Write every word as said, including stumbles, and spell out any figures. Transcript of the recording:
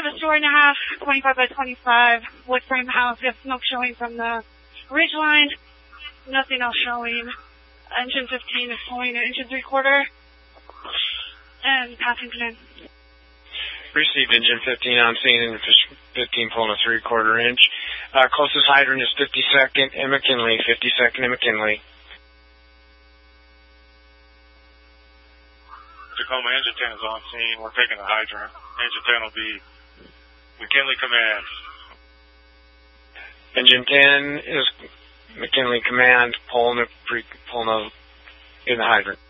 a story and a half, twenty-five by twenty-five, wood frame house. We have smoke showing from the ridge line. Nothing else showing. Engine fifteen is pulling an inch and three quarter. And passing in. Received engine fifteen on scene and fifteen pulling a three quarter inch. Uh, closest hydrant is fifty-second in McKinley, fifty-second in McKinley. Tacoma engine ten is on scene. We're taking the hydrant. Engine ten will be McKinley Command. Engine ten is McKinley Command, pulling a, pulling a, in the hydrant.